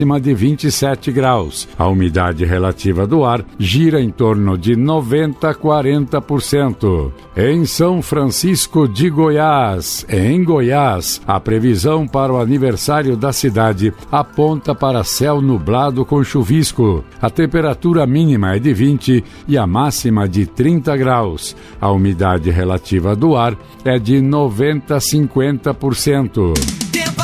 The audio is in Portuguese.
de 27 graus. A umidade relativa do ar gira em torno de 90 a 40%. Em São Francisco de Goiás, em Goiás, a previsão para o aniversário da cidade aponta para céu nublado com chuvisco. A temperatura mínima é de 20 e a máxima de 30 graus. A umidade relativa do ar é de 90 a 50%.